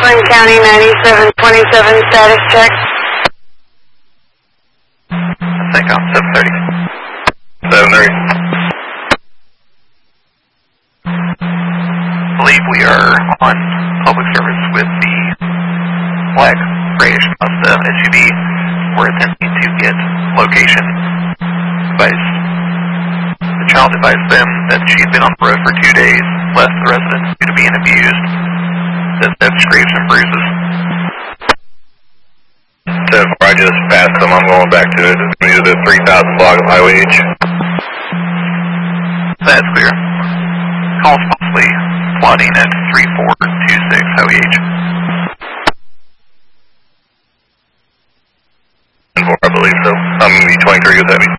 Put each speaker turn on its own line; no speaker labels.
Oakland County 9727 status check.
I think I'm 730.
730.
I believe we are on public service with the flag grayish of the SUV. We're attempting to get location. The child advised them that she had been on the road for 2 days, left the residence due to being abused, that they have scrapes and bruises.
So I just passed them, I'm going back to it. It's going to be the 3000 block of Highway H.
That's clear. Calls possibly plotting at 3426 Highway H.
I believe so. I'm E23 with heavy.